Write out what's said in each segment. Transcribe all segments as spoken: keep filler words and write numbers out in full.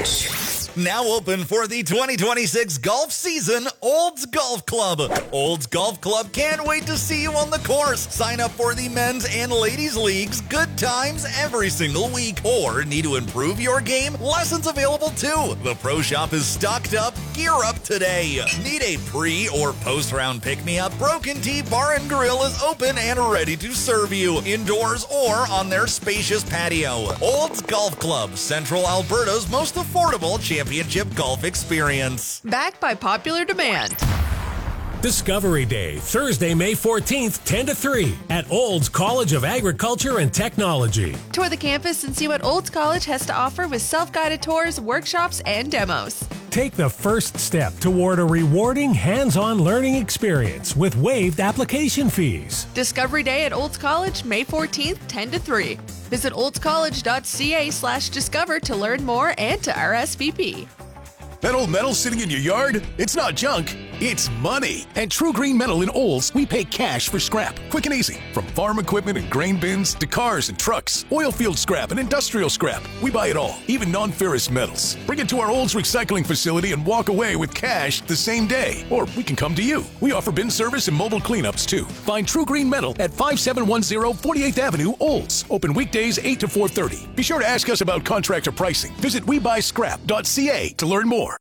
Ranch. Now open for the twenty twenty-six golf season, Olds Golf Club. Olds Golf Club can't wait to see you on the course. Sign up for the men's and ladies leagues, good times every single week. Or need to improve your game? Lessons available too. The pro shop is stocked up. Gear up today. Need a pre or post round pick me up? Broken Tea Bar and Grill is open and ready to serve you indoors or on their spacious patio. Olds Golf Club, Central Alberta's most affordable championship golf experience. Backed by popular demand. Discovery Day, Thursday, May fourteenth, ten to three at Olds College of Agriculture and Technology. Tour the campus and see what Olds College has to offer with self-guided tours, workshops, and demos. Take the first step toward a rewarding hands-on learning experience with waived application fees. Discovery Day at Olds College, May fourteenth, ten to three. Visit oldscollege.ca slash discover to learn more and to R S V P. That old metal sitting in your yard? It's not junk, it's money. At True Green Metal in Olds, we pay cash for scrap, quick and easy. From farm equipment and grain bins to cars and trucks, oil field scrap and industrial scrap. We buy it all, even non-ferrous metals. Bring it to our Olds recycling facility and walk away with cash the same day. Or we can come to you. We offer bin service and mobile cleanups too. Find True Green Metal at five seven one zero forty-eighth Avenue, Olds. Open weekdays eight to four thirty. Be sure to ask us about contractor pricing. Visit we buy scrap dot c a to learn more.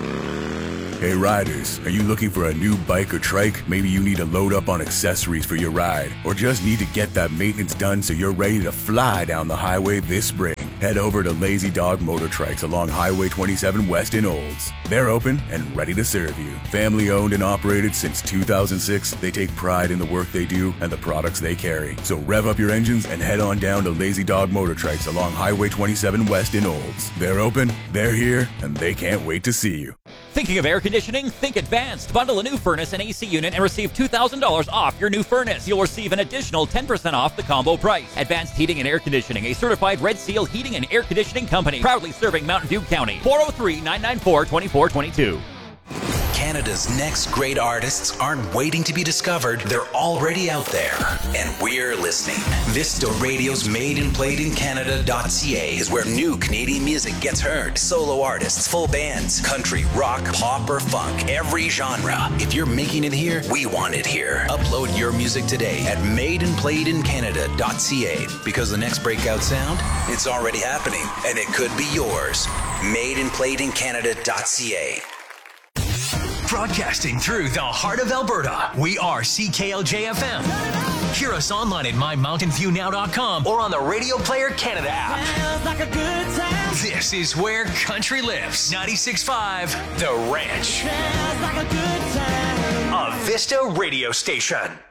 Hey riders, are you looking for a new bike or trike? Maybe you need to load up on accessories for your ride, or just need to get that maintenance done so you're ready to fly down the highway this spring. Head over to Lazy Dog Motor Trikes along Highway twenty-seven West in Olds. They're open and ready to serve you. Family owned and operated since two thousand six, they take pride in the work they do and the products they carry. So rev up your engines and head on down to Lazy Dog Motor Trikes along Highway twenty-seven West in Olds. They're open, they're here, and they can't wait to see you. Thinking of air conditioning? Think Advanced. Bundle a new furnace and A C unit and receive two thousand dollars off your new furnace. You'll receive an additional ten percent off the combo price. Advanced Heating and Air Conditioning, a certified Red Seal heating and air conditioning company. Proudly serving Mountain View County. four oh three, nine nine four, two four two two. Canada's next great artists aren't waiting to be discovered, they're already out there. And we're listening. Vista Radio's Made and Played in Canada dot c a is where new Canadian music gets heard. Solo artists, full bands, country, rock, pop, or funk, every genre. If you're making it here, we want it here. Upload your music today at Made and Played in Canada dot c a because the next breakout sound, it's already happening, and it could be yours. Made and Played in Canada dot c a. Broadcasting through the heart of Alberta, we are C K L J F M. Hear us online at my mountain view now dot com or on the Radio Player Canada app. Like a good time. This is where country lives. ninety-six point five The Ranch. Like a, good time. A Vista radio station.